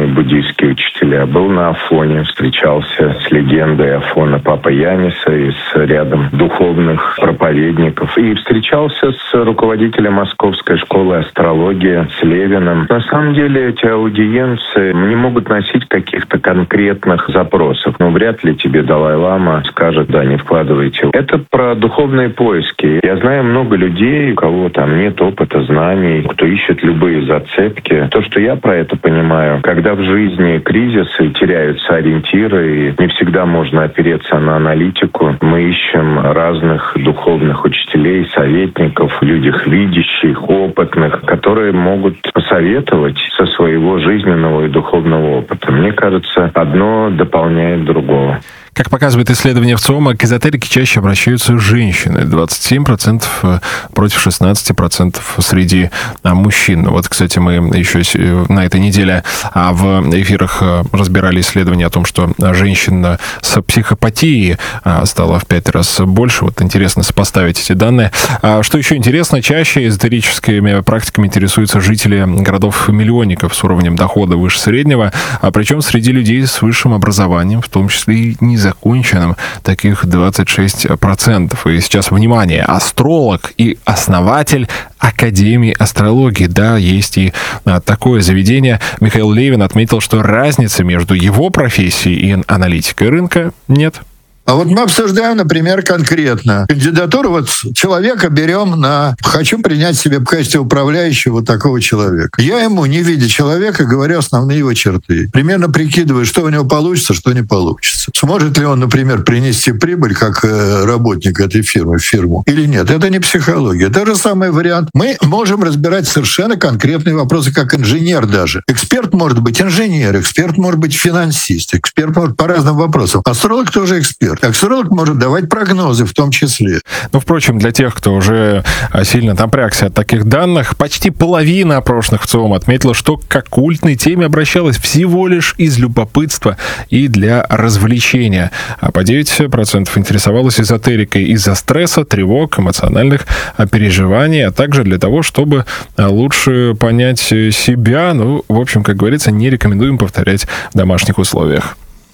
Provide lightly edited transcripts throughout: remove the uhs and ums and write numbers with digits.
буддийские учителя. Был на Афоне, встречался с легендой Афона Папы Яниса и с рядом духовных проповедников. И встречался с руководителем Московской школы астрологии, с Левиным. На самом деле эти аудиенции не могут носить каких-то конкретных запросов. Но вряд ли тебе Далай-лама скажет: да, не вкладывайте. Это про духовные поиски. Я знаю много людей, у кого там нет опыта, знаний, кто ищет любые зацепки. То, что я про это понимаю, когда в жизни кризисы, теряются ориентиры, и не всегда можно опереться на аналитику, мы ищем разных духовных учителей, советников, людях видящих, опытных, которые могут посоветовать со своего жизненного и духовного опыта. Мне кажется, одно дополняет другого. Как показывает исследование ВЦИОМа, к эзотерике чаще обращаются женщины. 27% против 16% среди мужчин. Вот, кстати, мы еще на этой неделе в эфирах разбирали исследование о том, что женщин с психопатией стало в 5 раз больше. Вот интересно сопоставить эти данные. Что еще интересно, чаще эзотерическими практиками интересуются жители городов-миллионников с уровнем дохода выше среднего, причем среди людей с высшим образованием, в том числе и незаконченным, таких 26%. И сейчас, внимание, астролог и основатель Академии астрологии. Да, есть и такое заведение. Михаил Левин отметил, что разницы между его профессией и аналитикой рынка нет. А вот мы обсуждаем, например, конкретно кандидатуру. Вот человека берем на «хочу принять себе в качестве управляющего вот такого человека». Я ему, не видя человека, говорю основные его черты. Примерно прикидываю, что у него получится, что не получится. Сможет ли он, например, принести прибыль как работник этой фирмы в фирму или нет. Это не психология. Тот же самый вариант. Мы можем разбирать совершенно конкретные вопросы, как инженер даже. Эксперт может быть инженер, эксперт может быть финансист, эксперт может по разным вопросам. Астролог тоже эксперт. Астролог может давать прогнозы в том числе. Ну, впрочем, для тех, кто уже сильно напрягся от таких данных, почти половина опрошенных в ЦИОМ отметила, что к оккультной теме обращалась всего лишь из любопытства и для развлечения. А по 9% интересовалась эзотерикой из-за стресса, тревог, эмоциональных переживаний, а также для того, чтобы лучше понять себя. Ну, в общем, как говорится, не рекомендуем повторять в домашних условиях.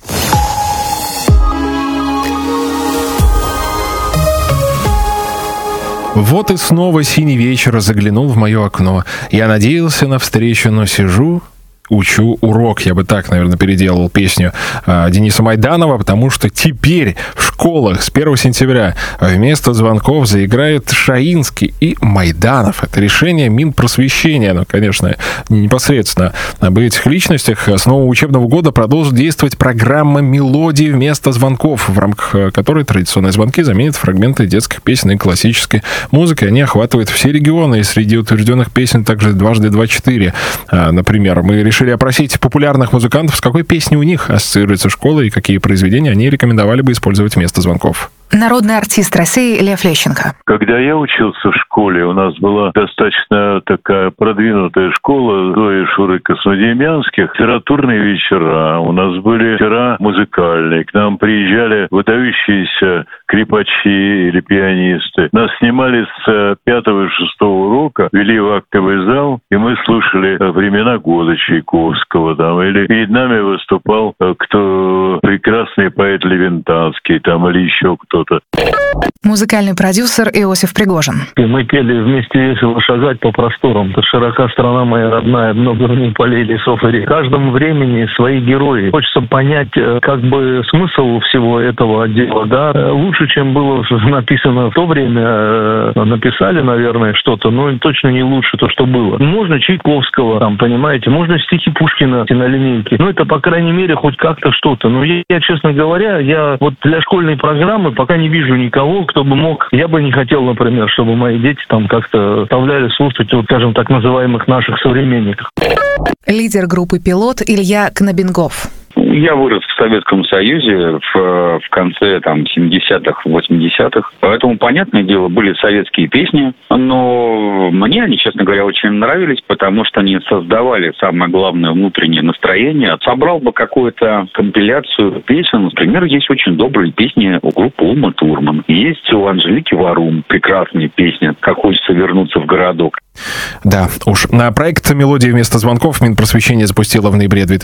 Вот и снова синий вечер заглянул в мое окно. Я надеялся на встречу, но сижу... учу урок. Я бы так, наверное, переделал песню Дениса Майданова, потому что теперь в школах с 1 сентября вместо звонков заиграют Шаинский и Майданов. Это решение Минпросвещения. Но, конечно, непосредственно об этих личностях с нового учебного года продолжит действовать программа «Мелодии вместо звонков», в рамках которой традиционные звонки заменят фрагменты детских песен и классической музыки. Они охватывают все регионы, и среди утвержденных песен также «Дважды два-четыре». Например, мы решили опросить популярных музыкантов, с какой песней у них ассоциируется школа и какие произведения они рекомендовали бы использовать вместо звонков. Народный артист России Лев Лещенко. Когда я учился в школе, у нас была достаточно такая продвинутая школа Зои и Шуры Космодемьянских. Литературные вечера. У нас были вечера музыкальные. К нам приезжали выдающиеся скрипачи или пианисты. Нас снимали с 5-го и 6-го урока, вели в актовый зал, и мы слушали «Времена года» Чайковского. Там, или перед нами выступал кто прекрасный поэт Левентанский там, или еще кто-то. Музыкальный продюсер Иосиф Пригожин. Мы пели «Вместе весело шагать по просторам». Это широка страна моя родная, много в ней полей, лесов и рек. В каждом времени свои герои. Хочется понять, как бы смысл всего этого дела, да. Лучше, чем было написано в то время, написали, наверное, что-то, но точно не лучше то, что было. Можно Чайковского, там, понимаете, можно стихи Пушкина на линейке. Ну, это, по крайней мере, хоть как-то что-то. Но я, честно говоря, я вот для школьной программы пока не вижу никого, кто бы мог. Я бы не хотел, например, чтобы мои дети там как-то оставляли слушать, вот, скажем, так называемых наших современников. Лидер группы «Пилот» Илья Кнобингов. Я вырос в Советском Союзе в конце 70-х, 80-х. Поэтому, понятное дело, были советские песни. Но мне они, честно говоря, очень нравились, потому что они создавали самое главное внутреннее настроение. Собрал бы какую-то компиляцию песен. Например, есть очень добрые песни у группы Ума Турман. Есть у Анжелики Варум прекрасные песни «Как хочется вернуться в городок». Да, уж. На проект «Мелодии вместо звонков» Минпросвещение запустило в ноябре